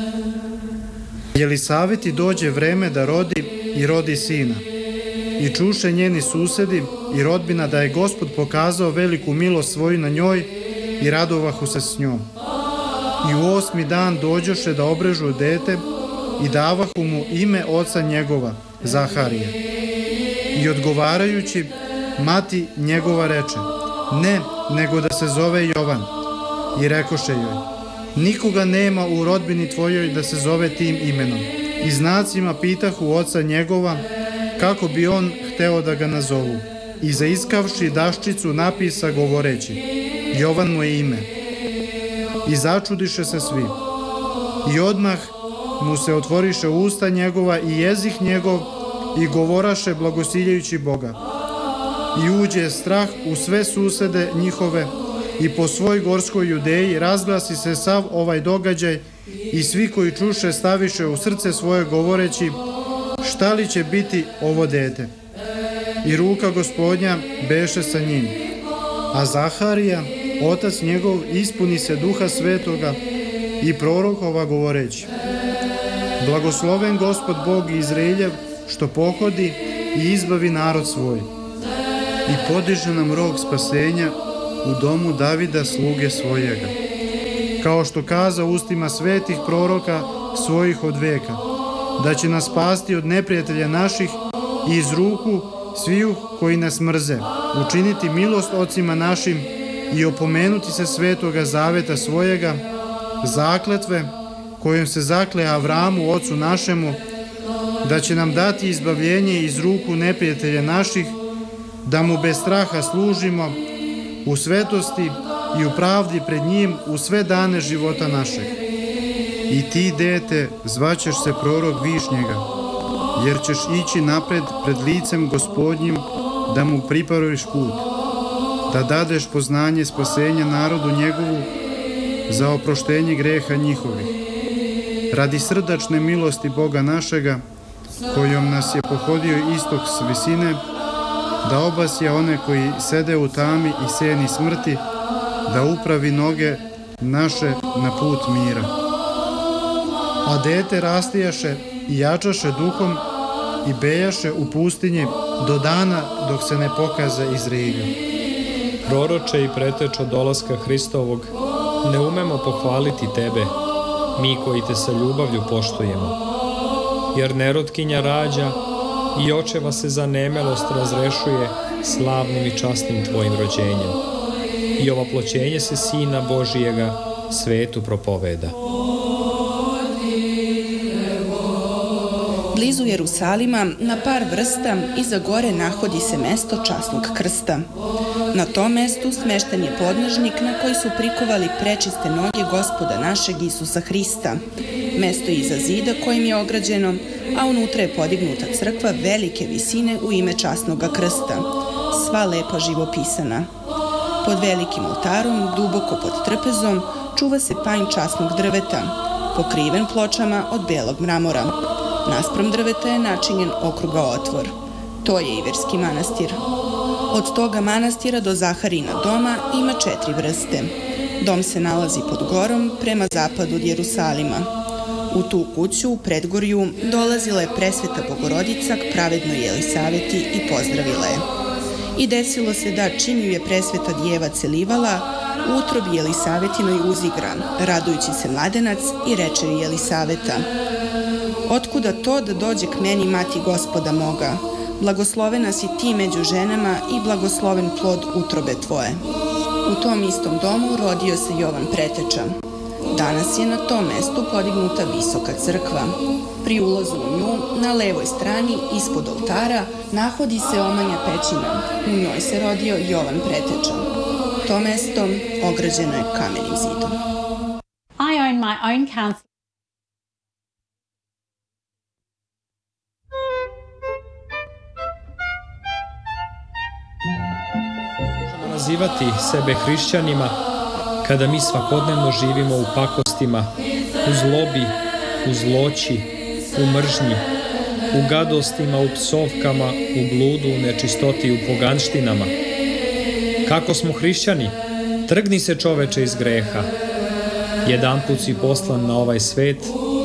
Jelisaveti dođe vreme da rodi i rodi sina. I čuše njeni susedi i rodbina da je Gospod pokazao veliku milost svoju na njoj i radovahu se s njom. I u 8. dan dođoše da obrežu dete i davahu mu ime oca njegova, Zaharija. I odgovarajući, mati njegova reče, ne, nego da se zove Jovan. I rekoše joj, nikoga nema u rodbini tvojoj da se zove tim imenom. I znacima pitahu oca njegova kako bi on hteo da ga nazovu. I zaiskavši daščicu napisa govoreći, Jovan mu je ime. I začudiše se svi. I odmah mu se otvoriše usta njegova i jezik njegov i govoraše blagosiljajući Boga. I uđe strah u sve susede njihove i po svoj gorskoj Judeji razglasi se sav ovaj događaj i svi koji čuše staviše u srce svoje govoreći, šta li će biti ovo dete? I ruka Gospodnja beše sa njim. A Zaharija, otac njegov, ispuni se Duha Svetoga i prorokova govoreći, blagosloven Gospod Bog Izraeljev, što pohodi i izbavi narod svoj. I podiže nam rog spasenja u domu Davida sluge svojega. Kao što kaza ustima svetih proroka svojih od veka, da će nas spasti od neprijatelja naših i iz ruku sviju koji nas mrze, učiniti milost ocima našim i opomenuti se svetoga zaveta svojega, zakletve kojom se zakle Avramu, ocu našemu, da će nam dati izbavljenje iz ruku neprijatelja naših, da mu bez straha služimo u svetosti i u pravdi pred njim u sve dane života našeg. I ti, dete, zvaćeš se prorok Višnjega, jer ćeš ići napred pred licem Gospodnjim da mu pripravиш put, da dadeš poznanje spasenja narodu njegovu za oproštenje greha njihovih. Radi srdačne milosti Boga našega, kojom nas je pohodio istok s visine, da obasja one koji sede u tami i seni smrti, da upravi noge naše na put mira. A dete rastijaše i jačaše duhom i bejaše u pustinji do dana dok se ne pokaze Izraelju. Proroče i pretečo dolaska Hristovog, ne umemo pohvaliti tebe, mi koji te sa ljubavlju poštujemo. Jer nerotkinja rađa i očeva se za nemelost razrešuje slavnim i časnim tvojim rođenjem. I ovaploćenje se Sina Božijega svetu propoveda. Blizu Jerusalima, na par vrsta, iza gore nahodi se mesto časnog krsta. Na tom mestu smešten je podnožnik na koji su prikovali prečiste noge Gospoda našeg Isusa Hrista. Mesto je iza zida kojim je ograđeno, a unutra je podignuta crkva velike visine u ime časnog krsta, sva lepo živopisana. Pod velikim oltarom, duboko pod trpezom, čuva se panj časnog drveta, pokriven pločama od belog mramora. Naspram drveta je načinjen okruga otvor. To je Iverski manastir. Od toga manastira do Zaharina doma ima 4 vrste. Dom se nalazi pod gorom prema zapadu od Jerusalima. U tu kuću u predgorju dolazila je presveta Bogorodica k pravednoj Jelisaveti i pozdravila je. I desilo se da čim ju je presveta djeva celivala, u utrobi Jelisavetinoj uzigra, radujući se mladenac i reče ju Jelisaveta: otkuda to da dođe k meni mati Gospoda moga? Blagoslovena si ti među ženama i blagosloven plod utrobe tvoje. U tom istom domu rodio se Jovan Preteča. Danas je na tom mestu podignuta visoka crkva. Pri ulazu u nju, na levoj strani, ispod oltara, nahodi se omanja pećina. U njoj se rodio Jovan Preteča. To mesto ograđeno je kamenim zidom. I own my own council. Nazivati sebe hrišćanima kada mi svakodnevno živimo u pakostima, u zlobi, u zloći, u mržnji, u gadostima, u psovkama, u bludu, u nečistoti, u poganštinama. Kako smo hrišćani? Trgni se čoveče iz greha. Jedanput si poslan na ovaj svet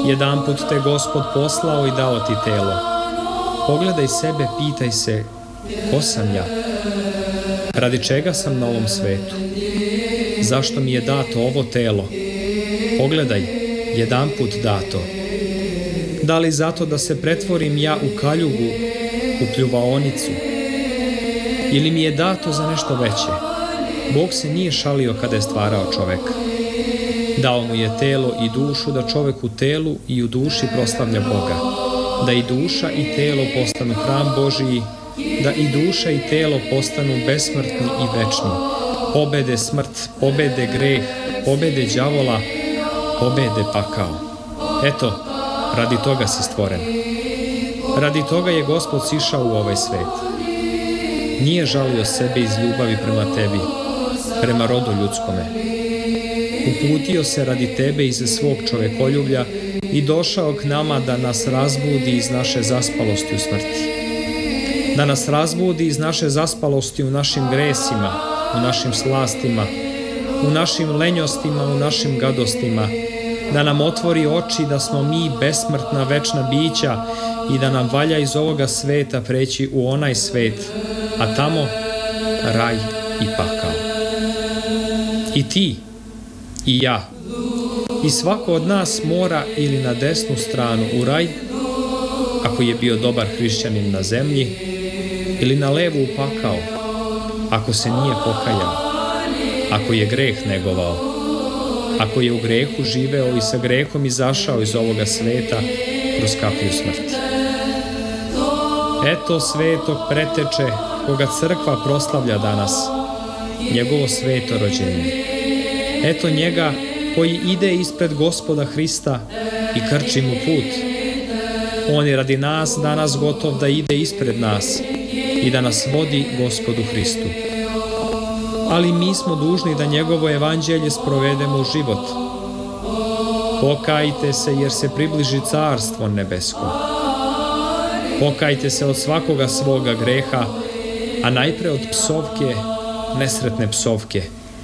Jedanput te Gospod poslao i dao ti telo. Pogledaj sebe, pitaj se, ko sam ja? Radi čega sam na ovom svetu? Zašto mi je dato ovo telo? Pogledaj, jedanput dato. Da li zato da se pretvorim ja u kaljugu, u pljuvaonicu? Ili mi je dato za nešto veće? Bog se nije šalio kada je stvarao čoveka. Dao mu je telo i dušu da čovek u telu i u duši proslavlja Boga. Da i duša i telo postanu hram Božiji, da i duša i telo postanu besmrtni i večni. Pobede smrt, pobede greh, pobede đavola, pobede pakao. Eto, radi toga si stvoren. Radi toga je Gospod sišao u ovaj svet. Nije žalio sebe iz ljubavi prema tebi, prema rodu ljudskome. Uputio se radi tebe iz svog čovekoljublja i došao k nama da nas razbudi iz naše zaspalosti u smrti. Da nas razbudi iz naše zaspalosti u našim gresima, u našim slastima, u našim lenjostima, u našim gadostima, da nam otvori oči da smo mi besmrtna večna bića i da nam valja iz ovoga sveta preći u onaj svet, a tamo raj i pakao. I ti, i ja, i svako od nas mora ili na desnu stranu u raj, ako je bio dobar hrišćanin na zemlji, ili na levu u pakao, ako se nije pokajao, ako je greh negovao, ako je u grehu živeo i sa grehom izašao iz ovoga sveta kroz kapiju smrti. Eto svetog preteče koga crkva proslavlja danas, njegovo sveto rođenje. Eto njega koji ide ispred Gospoda Hrista i krči mu put. On je radi nas danas gotov da ide ispred nas i da nas vodi Gospodu Hristu. Ali mi smo dužni da njegovo evanđelje sprovedemo u život. Pokajte se jer se približi carstvo nebesko. Pokajte se od svakoga svoga greha, a najpre od psovke, nesretne psovke.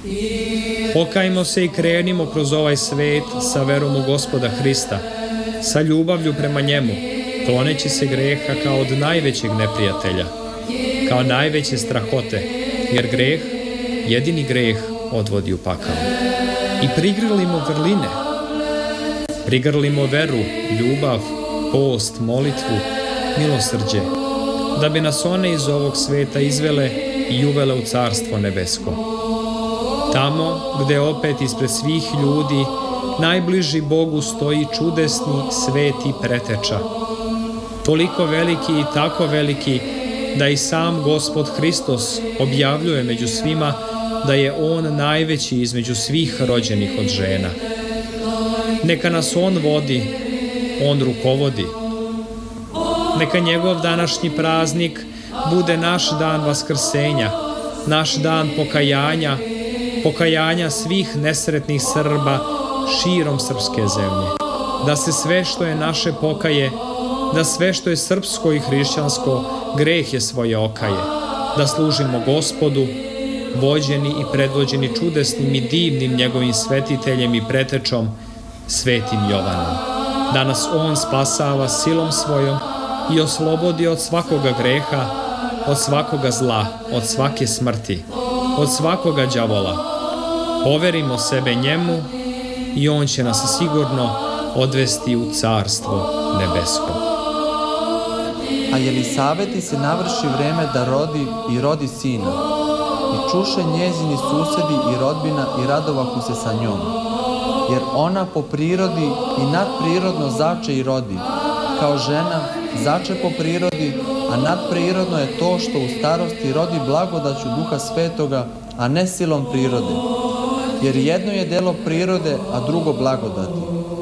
Pokajmo se i krenimo kroz ovaj svet sa verom u Gospoda Hrista, sa ljubavlju prema njemu, kloneći se greha kao od najvećeg neprijatelja, kao najveće strahote, jer greh, jedini greh, odvodi u pakao. I prigrlimo vrline, prigrlimo veru, ljubav, post, molitvu, milosrđe, da bi nas one iz ovog sveta izvele i uvele u carstvo nebesko. Tamo gde opet ispred svih ljudi najbliži Bogu stoji čudesni sveti preteča. Toliko veliki i tako veliki da i sam Gospod Hristos objavljuje među svima da je On najveći između svih rođenih od žena. Neka nas On vodi, On rukovodi. Neka njegov današnji praznik bude naš dan vaskrsenja, naš dan pokajanja svih nesretnih Srba širom srpske zemlje. Da se sve što je naše pokaje, da sve što je srpsko i hrišćansko, greh je svoje okaje. Da služimo Gospodu, vođeni i predvođeni čudesnim i divnim njegovim svetiteljem i pretečom, svetim Jovanom. Da nas On spasava silom svojom i oslobodi od svakoga greha, od svakoga zla, od svake smrti, od svakoga đavola. Poverimo sebe njemu i On će nas sigurno odvesti u carstvo nebesko. A Jelisaveti se navrši vreme da rodi i rodi sina. I čuše njezini susedi i rodbina i radovahu se sa njom. Jer ona po prirodi i nadprirodno zače i rodi. Kao žena zače po prirodi, a nadprirodno je to što u starosti rodi blagodaću Duha Svetoga, a ne silom prirode. Jer jedno je delo prirode, a drugo blagodati.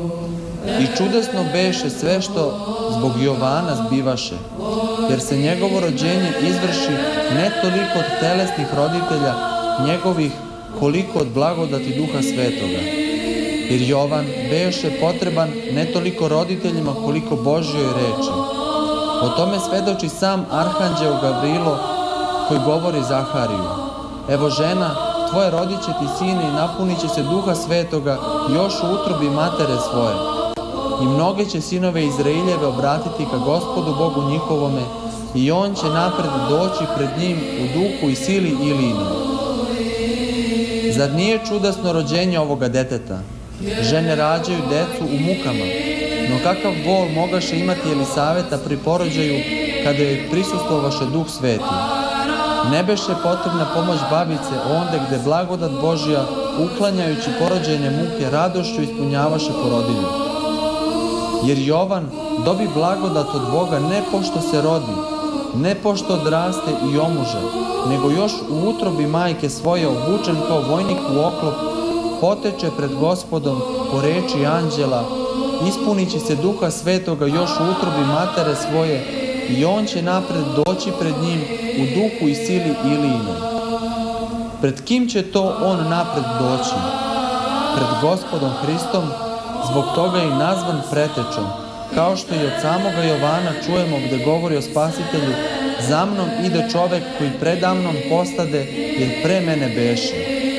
I čudesno beše sve što zbog Jovana zbivaše, jer se njegovo rođenje izvrši ne toliko od telesnih roditelja njegovih, koliko od blagodati Duha Svetoga. Jer Jovan beše potreban ne toliko roditeljima, koliko Božjoj reči. O tome svedoči sam arhanđeo Gavrilo, koji govori Zahariju: Evo žena, tvoje rodit će ti sine i napunit će se Duha Svetoga još u utrobi matere svoje. i mnoge će sinove Izraeljeve obratiti ka Gospodu Bogu njihovome i on će napred doći pred njim u duhu i sili i liniji. Zar nije čudesno rođenje ovoga deteta? Žene rađaju decu u mukama, no kakav bol mogaše imati Elisaveta pri porođaju kada joj prisustvovaše Duh Sveti? Ne beše potrebna pomoć babice onde gde blagodat Božja, uklanjajući porođajne muke, radošću ispunjavaše porodilju. Jer Jovan dobi blagodat od Boga ne pošto se rodi, ne pošto odraste i omuže, nego još u utrobi majke svoje, obučen kao vojnik u oklop, poteče pred Gospodom po reči anđela, ispunići se Duha Svetoga još u utrobi matere svoje, i on će napred doći pred njim u duhu i sili i liniji. Pred kim će to on napred doći? Pred Gospodom Hristom, zbog toga je i nazvan pretečom, kao što i od samoga Jovana čujemo gde govori o Spasitelju: za mnom ide čovek koji predamnom postade, jer pre mene beše.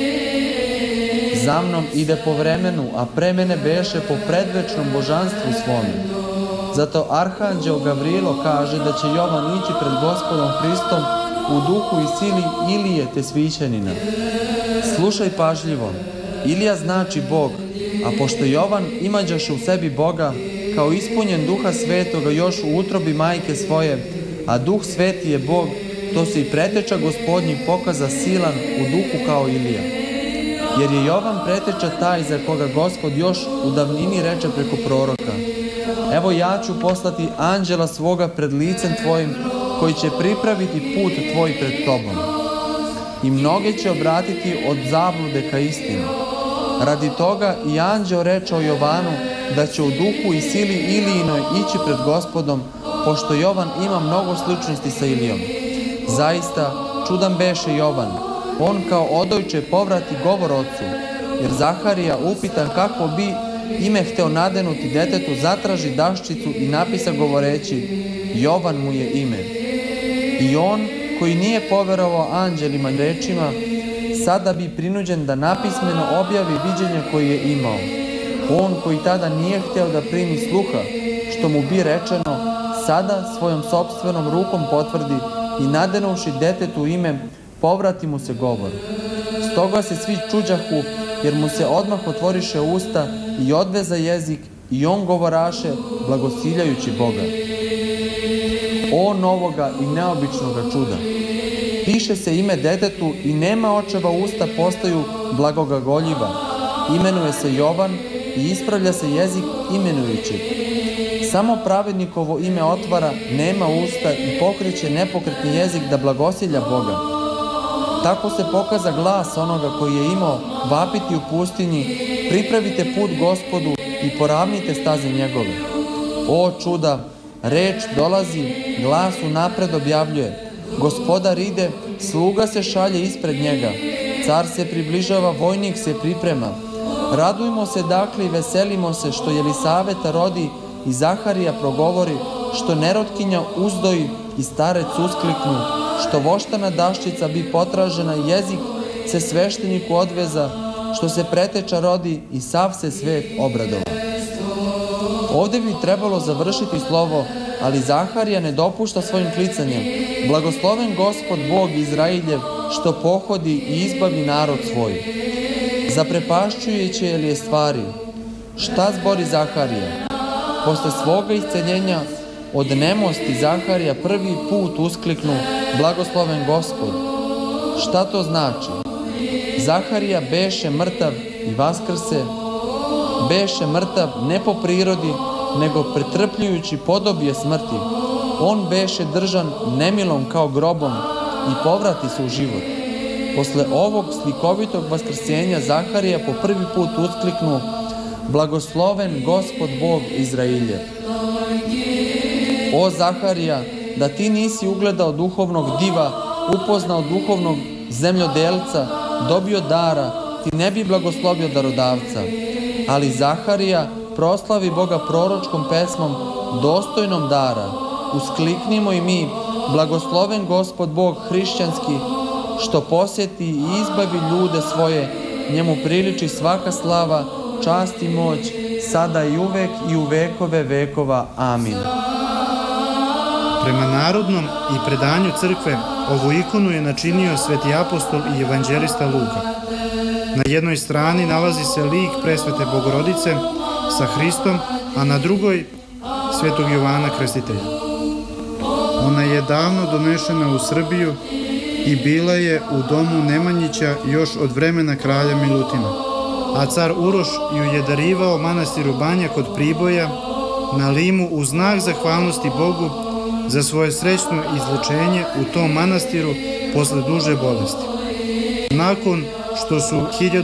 Za mnom ide po vremenu, a pre mene beše po predvečnom božanstvu svome. Zato arhanđel Gavrilo kaže da će Jovan ići pred Gospodom Hristom u duhu i sili Ilije te svićenina. Slušaj pažljivo, Ilija znači Bog, a pošto Jovan imađaše u sebi Boga, kao ispunjen Duha Svetoga još u utrobi majke svoje, a Duh Sveti je Bog, to se i preteča Gospodnji pokaza silan u duhu kao Ilija. Jer je Jovan preteča taj za koga Gospod još u davnini reče preko proroka: evo ja ću poslati anđela svoga pred licem tvojim, koji će pripraviti put tvoj pred tobom. I mnoge će obratiti od zablude ka istini. Radi toga i anđeo reče o Jovanu da će u duhu i sili Ilijinoj ići pred Gospodom, pošto Jovan ima mnogo sličnosti sa Ilijom. Zaista, čudan beše Jovan. On kao odojče povrati govor ocu, jer Zaharija, upitan kako bi ime hteo nadenuti detetu, zatraži daščicu i napisa govoreći: Jovan mu je ime. I on, koji nije poverovao anđelima rečima, sada bi prinuđen da napismeno objavi viđenje koje je imao. On koji tada nije hteo da primi sluha, što mu bi rečeno, sada svojom sopstvenom rukom potvrdi i nadenuši detetu ime, povrati mu se govor. Stoga se svi čuđahu, jer mu se odmah otvoriše usta i odveza jezik, i on govoraše, blagosiljajući Boga. O novoga i neobičnoga čuda! Piše se ime detetu i nema očeva usta postaju blagogagoljiva. Imenuje se Jovan i ispravlja se jezik imenujući. Samo pravednikovo ime otvara, nema usta i pokreće nepokretni jezik da blagosilja Boga. Tako se pokaza glas onoga koji je imao vapiti u pustinji: pripravite put Gospodu i poravnite staze njegove. O čuda! Reč dolazi, glas unapred objavljuje. Gospodar ide, sluga se šalje ispred njega. Car se približava, vojnik se priprema. Radujmo se dakle i veselimo se što Jelisaveta rodi i Zaharija progovori, što nerotkinja uzdoji i starec uskliknu, što voštana daščica bi potražena, jezik se svešteniku odveza, što se preteča rodi i sav se svet obradova. Ovde bi trebalo završiti slovo, ali Zaharija ne dopušta svojim klicanjem: blagosloven Gospod Bog Izrailjev, što pohodi i izbavi narod svoj. Zaprepašćujuće li je stvari? Šta zbori Zaharija? Posle svoga isceljenja od nemosti Zaharija prvi put uskliknu: blagosloven Gospod. Šta to znači? Zaharija beše mrtav i vaskrse. Beše mrtav ne po prirodi, nego pretrpljujući podobije smrti. On beše držan nemilom kao grobom i povrati se u život. Posle ovog slikovitog vaskrsenja Zaharija po prvi put uskliknu: blagosloven Gospod Bog Izrailjev. O Zaharija, da ti nisi ugledao duhovnog diva, upoznao duhovnog zemljodelca, dobio dara, ti ne bi blagoslovio darodavca. Ali Zaharija proslavi Boga proročkom pesmom, dostojnom dara. Uskliknimo i mi: blagosloven Gospod Bog hrišćanski, što posjeti i izbavi ljude svoje, njemu priliči svaka slava, čast i moć, sada i uvek i u vekove vekova. Amin. Prema narodnom i predanju crkve, ovu ikonu je načinio sveti apostol i evanđelista Luka. Na jednoj strani nalazi se lik presvete Bogorodice sa Hristom, a na drugoj svetog Jovana Krstitelja. Ona je davno donešena u Srbiju i bila je u domu Nemanjića još od vremena kralja Milutina, a car Uroš ju je darivao manastiru Banja kod Priboja na Limu u znak zahvalnosti Bogu za svoje srećno izlečenje u tom manastiru posle duže bolesti. Nakon što su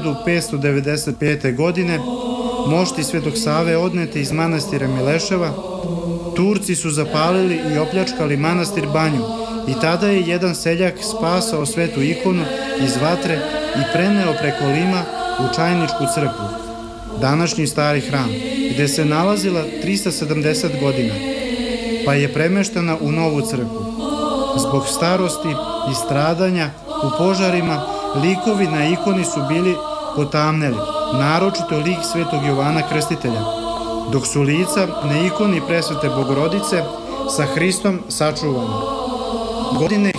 1595. godine mošti Svetog Save odnete iz manastira Mileševa, Turci su zapalili i opljačkali manastir Banju i tada je jedan seljak spasao svetu ikonu iz vatre i preneo preko Lima u Čajničku crkvu, današnji stari hram, gde se nalazila 370 godina, pa je premeštena u novu crkvu. Zbog starosti i stradanja u požarima, likovi na ikoni su bili potamneli, naročito lik svetog Jovana Krstitelja, dok su lica na ikoni presvete Bogorodice sa Hristom sačuvana. Godine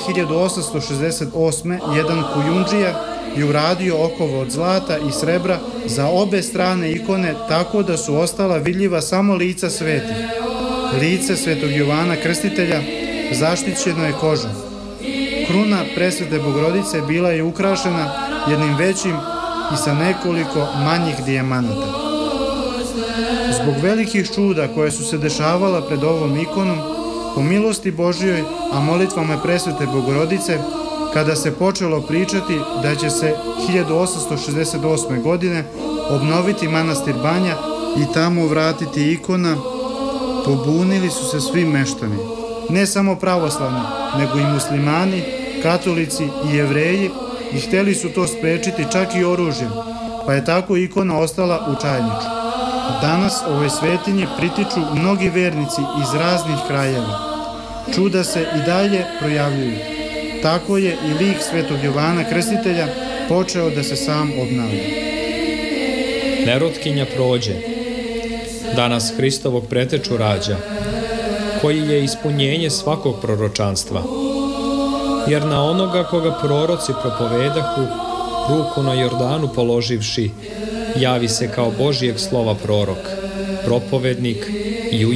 1868. jedan kujundžija je uradio okova od zlata i srebra za obe strane ikone tako da su ostala vidljiva samo lica svetih. Lice svetog Jovana Krstitelja zaštićeno je kožom. Kruna presvete Bogorodice bila je ukrašena jednim većim i sa nekoliko manjih dijamanata. Zbog velikih čuda koje su se dešavala pred ovom ikonom, po milosti Božjoj, a molitvama presvete Bogorodice, kada se počelo pričati da će se 1868. godine obnoviti manastir Banja i tamo vratiti ikona, pobunili su se svi meštani. Ne samo pravoslavni, nego i muslimani, katolici i Jevreji, i hteli su to sprečiti čak i oružjem, pa je tako ikona ostala u Čajniču. Danas ovoj svetinji pritiču mnogi vernici iz raznih krajeva. Čuda se i dalje projavljuju. Tako je i lik svetog Jovana Krstitelja počeo da se sam obnavlja. Nerotkinja prođe. Danas Hristovog preteču rađa, koji je ispunjenje svakog proročanstva. Jer na onoga koga proroci propovedahu, ruku na Jordanu položivši, javi se kao Božijeg slova prorok, propovednik i